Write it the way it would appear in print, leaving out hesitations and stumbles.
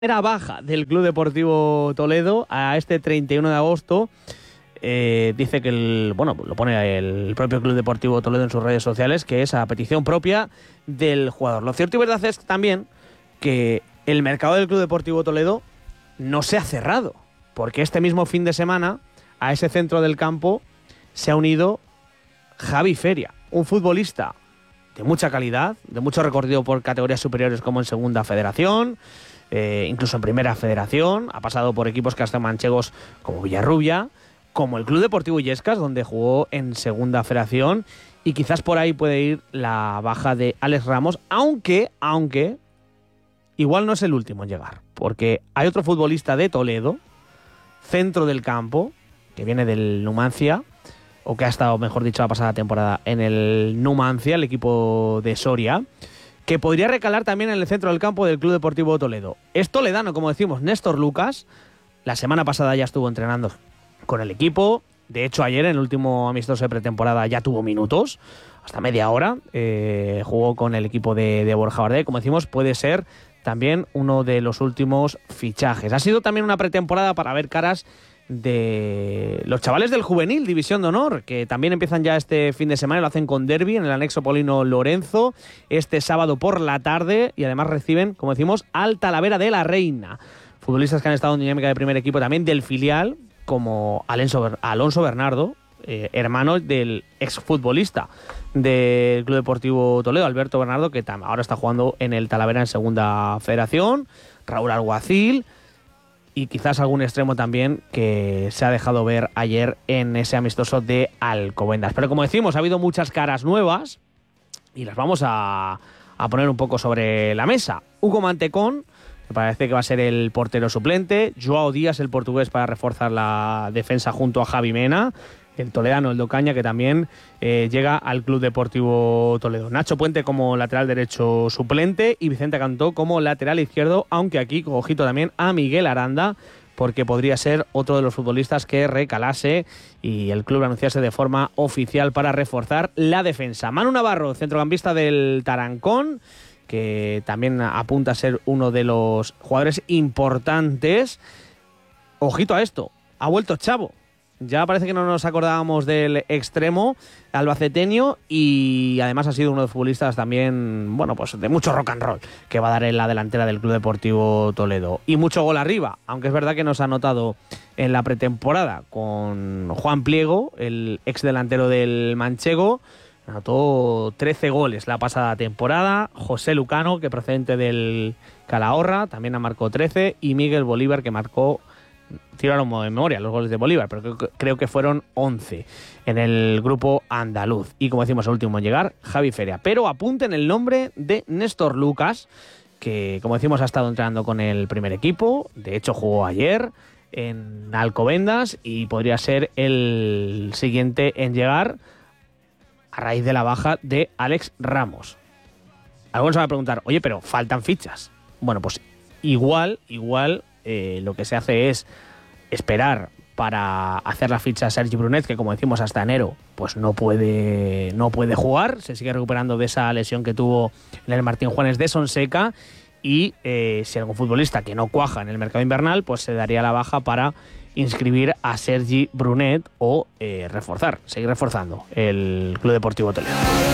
Era baja del Club Deportivo Toledo a este 31 de agosto. Dice que lo pone el propio Club Deportivo Toledo en sus redes sociales, que es a petición propia del jugador. Lo cierto y verdad es también que el mercado del Club Deportivo Toledo no se ha cerrado, porque este mismo fin de semana a ese centro del campo se ha unido Javi Feria, un futbolista de mucha calidad, de mucho recorrido por categorías superiores como en Segunda Federación, incluso en Primera Federación. Ha pasado por equipos castellmanchegos como Villarrubia, como el Club Deportivo Illescas, donde jugó en Segunda Federación, y quizás por ahí puede ir la baja de Alex Ramos, aunque igual no es el último en llegar, porque hay otro futbolista de Toledo, centro del campo, que viene del Numancia, o que ha estado, mejor dicho, la pasada temporada en el Numancia, el equipo de Soria, que podría recalar también en el centro del campo del Club Deportivo Toledo. Es toledano, como decimos, Néstor Lucas. La semana pasada ya estuvo entrenando con el equipo. De hecho, ayer, en el último amistoso de pretemporada, ya tuvo minutos, hasta media hora. Jugó con el equipo de Borja Bardé. Como decimos, puede ser también uno de los últimos fichajes. Ha sido también una pretemporada para ver caras de los chavales del Juvenil, División de Honor, que también empiezan ya este fin de semana. Lo hacen con derbi en el anexo Polino Lorenzo este sábado por la tarde, y además reciben, como decimos, al Talavera de la Reina. Futbolistas que han estado en dinámica de primer equipo también del filial, como Alonso Bernardo, hermano del exfutbolista del Club Deportivo Toledo, Alberto Bernardo, que ahora está jugando en el Talavera en Segunda Federación, Raúl Alguacil, y quizás algún extremo también que se ha dejado ver ayer en ese amistoso de Alcobendas. Pero como decimos, ha habido muchas caras nuevas y las vamos a poner un poco sobre la mesa. Hugo Mantecón, que parece que va a ser el portero suplente. Joao Díaz, el portugués, para reforzar la defensa junto a Javi Mena. El toledano, el Docaña, que también llega al Club Deportivo Toledo. Nacho Puente como lateral derecho suplente y Vicente Cantó como lateral izquierdo, aunque aquí, ojito también a Miguel Aranda, porque podría ser otro de los futbolistas que recalase y el club anunciase de forma oficial para reforzar la defensa. Manu Navarro, centrocampista del Tarancón, que también apunta a ser uno de los jugadores importantes. Ojito a esto, ha vuelto Chavo. Ya parece que no nos acordábamos del extremo albaceteño, y además ha sido uno de los futbolistas también, pues de mucho rock and roll, que va a dar en la delantera del Club Deportivo Toledo. Y mucho gol arriba, aunque es verdad que nos ha notado en la pretemporada con Juan Pliego, el ex delantero del Manchego. Anotó 13 goles la pasada temporada. José Lucano, que procedente del Calahorra, también ha marcado 13, y Miguel Bolívar, que marcó, tiraron de memoria los goles de Bolívar, pero creo que fueron 11 en el grupo andaluz. Y como decimos, el último en llegar, Javi Feria. Pero apunten el nombre de Néstor Lucas, que como decimos ha estado entrenando con el primer equipo. De hecho, jugó ayer en Alcobendas y podría ser el siguiente en llegar a raíz de la baja de Alex Ramos. Algunos van a preguntar, oye, pero faltan fichas. Bueno, pues igual lo que se hace es esperar para hacer la ficha a Sergi Brunet, que como decimos hasta enero pues no puede jugar, se sigue recuperando de esa lesión que tuvo en el Martín Juanes de Sonseca, y si algún futbolista que no cuaja en el mercado invernal, pues se daría la baja para inscribir a Sergi Brunet o seguir reforzando el Club Deportivo Toledo.